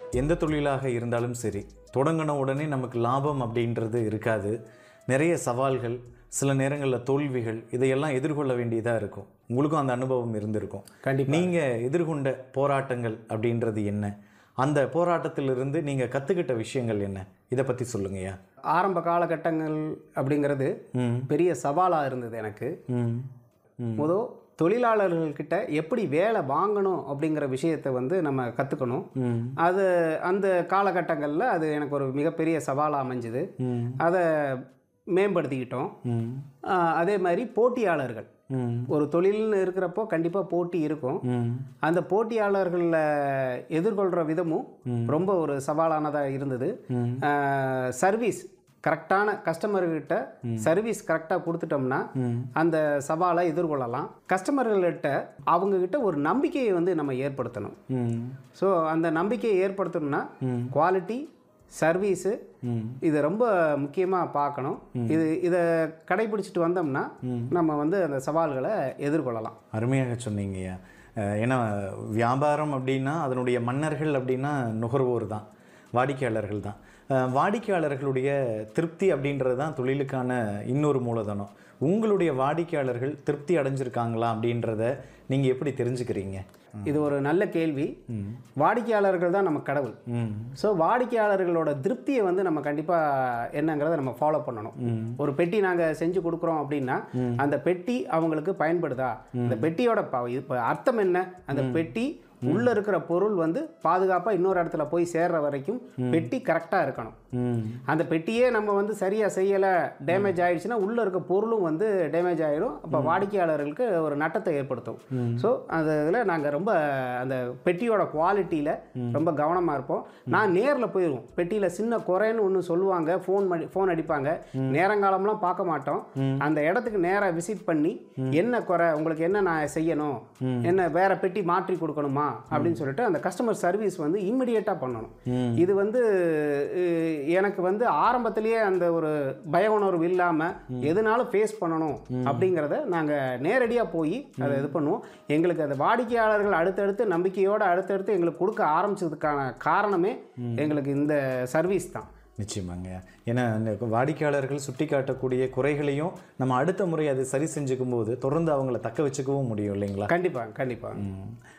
எந்த தொழிலாக இருந்தாலும் சரி, தொடங்கின உடனே நமக்கு லாபம் அப்படின்றது இருக்காது. நிறைய சவால்கள், சில நேரங்களில் தோல்விகள், இதையெல்லாம் எதிர்கொள்ள வேண்டியதாக இருக்கும். உங்களுக்கும் அந்த அனுபவம் இருந்திருக்கும். கண்டிப்பாக. நீங்கள் எதிர்கொண்ட போராட்டங்கள் அப்படின்றது என்ன? அந்த போராட்டத்திலிருந்து நீங்கள் கற்றுக்கிட்ட விஷயங்கள் என்ன? இதை பற்றி சொல்லுங்கய்யா. ஆரம்ப காலகட்டங்கள் அப்படிங்கிறது பெரிய சவாலாக இருந்தது எனக்கு. முதல் தொழிலாளர்கள்கிட்ட எப்படி வேலை வாங்கணும் அப்படிங்கிற விஷயத்தை வந்து நம்ம கற்றுக்கணும். அது அந்த காலகட்டங்களில் அது எனக்கு ஒரு மிகப்பெரிய சவாலாக அமைஞ்சுது. அதை மேம்படுத்திக்கிட்டோம். அதே மாதிரி போட்டியாளர்கள், ஒரு தொழில்னு இருக்கிறப்போ கண்டிப்பாக போட்டி இருக்கும். அந்த போட்டியாளர்களில் எதிர்கொள்கிற விதமும் ரொம்ப ஒரு சவாலானதாக இருந்தது. சர்வீஸ் கரெக்டான கஸ்டமர்கிட்ட சர்வீஸ் கரெக்டாக கொடுத்துட்டோம்னா அந்த சவாலை எதிர்கொள்ளலாம். கஸ்டமர்கள்கிட்ட அவங்கக்கிட்ட ஒரு நம்பிக்கையை வந்து நம்ம ஏற்படுத்தணும். ஸோ அந்த நம்பிக்கையை ஏற்படுத்தணும்னா குவாலிட்டி, சர்வீஸு, இதை ரொம்ப முக்கியமாக பார்க்கணும். இதை கடைபிடிச்சிட்டு வந்தோம்னா நம்ம வந்து அந்த சவால்களை எதிர்கொள்ளலாம். அருமையாக சொன்னீங்கய்யா. ஏன்னா வியாபாரம் அப்படின்னா அதனுடைய மன்னர்கள் அப்படின்னா நுகர்வோர் தான், வாடிக்கையாளர்கள் தான். வாடிக்கையாளர்களுடைய திருப்தி அப்படின்றது தான் தொழிலுக்கான இன்னொரு மூலதனம். உங்களுடைய வாடிக்கையாளர்கள் திருப்தி அடைஞ்சிருக்காங்களா அப்படின்றத நீங்கள் எப்படி தெரிஞ்சுக்கிறீங்க? இது ஒரு நல்ல கேள்வி. வாடிக்கையாளர்கள் தான் நம்ம கடவுள். ஸோ வாடிக்கையாளர்களோட திருப்தியை வந்து நம்ம கண்டிப்பாக என்னங்கிறத நம்ம ஃபாலோ பண்ணணும். ஒரு பெட்டி நாங்கள் செஞ்சு கொடுக்குறோம் அப்படின்னா அந்த பெட்டி அவங்களுக்கு பயன்படுதா? அந்த பெட்டியோட இப்போ அர்த்தம் என்ன? அந்த பெட்டி உள்ளே இருக்கிற பொருள் வந்து பாதுகாப்பாக இன்னொரு இடத்துல போய் சேர்ற வரைக்கும் பெட்டி கரெக்டாக இருக்கணும். அந்த பெட்டியே நம்ம வந்து சரியாக செய்யலை, டேமேஜ் ஆகிடுச்சுன்னா உள்ளே இருக்க பொருளும் வந்து டேமேஜ் ஆகிடும். அப்போ வாடிக்கையாளர்களுக்கு ஒரு நட்டத்தை ஏற்படுத்தும். ஸோ அந்த இதில் நாங்கள் ரொம்ப அந்த பெட்டியோட குவாலிட்டியில் ரொம்ப கவனமாக இருப்போம். நான் நேரில் போயிடுவோம். பெட்டியில் சின்ன குறைன்னு ஒன்று சொல்லுவாங்க, ஃபோன் அடிப்பாங்க, நேரங்காலம்லாம் பார்க்க மாட்டோம். அந்த இடத்துக்கு நேராக விசிட் பண்ணி என்ன குறை, உங்களுக்கு என்ன நான் செய்யணும், என்ன வேற பெட்டி மாற்றி கொடுக்கணுமா அப்படின்னு சொல்லிட்டு அந்த கஸ்டமர் சர்வீஸ் வந்து இம்மிடியேட்டாக பண்ணணும். இது வந்து எனக்கு வந்து ஆரம்பத்திலேயே அந்த ஒரு பய உணர்வு இல்லாமல் எதுனாலும் ஃபேஸ் பண்ணணும் அப்படிங்கிறத நாங்கள் நேரடியாக போய் அதை இது பண்ணுவோம். எங்களுக்கு அந்த வாடிக்கையாளர்கள் அடுத்தடுத்து நம்பிக்கையோடு அடுத்தடுத்து எங்களுக்கு கொடுக்க ஆரம்பிச்சதுக்கான காரணமே எங்களுக்கு இந்த சர்வீஸ் தான். நிச்சயமாங்க. ஏன்னா இந்த வாடிக்கையாளர்கள் சுட்டி காட்டக்கூடிய குறைகளையும் நம்ம அடுத்த முறை அதை சரி செஞ்சுக்கும் போது தொடர்ந்து அவங்கள தக்க வச்சுக்கவும் முடியும் இல்லைங்களா? கண்டிப்பாக கண்டிப்பாக.